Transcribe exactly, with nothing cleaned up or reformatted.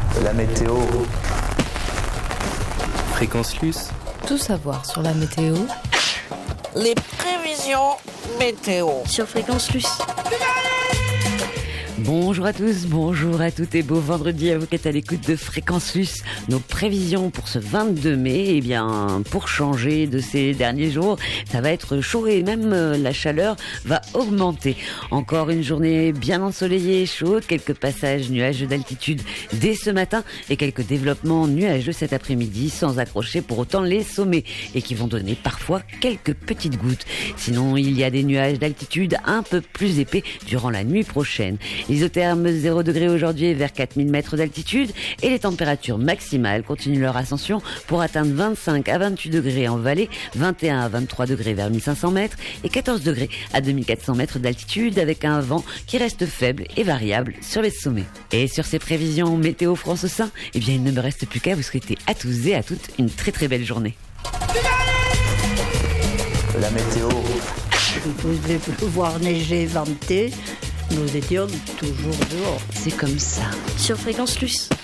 La météo. Fréquence Luce. Tout savoir sur la météo. Les prévisions météo. Sur Fréquence Luce. Bonjour à tous, bonjour à toutes et beau vendredi à vous qui êtes à l'écoute de Fréquence Luce. Nos prévisions pour ce vingt-deux mai, eh bien, pour changer de ces derniers jours, ça va être chaud et même euh, la chaleur va augmenter. Encore une journée bien ensoleillée et chaude, quelques passages nuageux d'altitude dès ce matin et quelques développements nuageux cet après-midi sans accrocher pour autant les sommets et qui vont donner parfois quelques petites gouttes. Sinon, il y a des nuages d'altitude un peu plus épais durant la nuit prochaine. Isotherme zéro degré aujourd'hui vers quatre mille mètres d'altitude et les températures maximales continuent leur ascension pour atteindre vingt-cinq à vingt-huit degrés en vallée, vingt et un à vingt-trois degrés vers mille cinq cents mètres et quatorze degrés à deux mille quatre cents mètres d'altitude avec un vent qui reste faible et variable sur les sommets. Et sur ces prévisions météo France au sein, eh bien il ne me reste plus qu'à vous souhaiter à tous et à toutes une très très belle journée. La météo. Il pouvait pleuvoir, neiger, venter. Nous étions toujours dehors. C'est comme ça. Sur Fréquence Luce.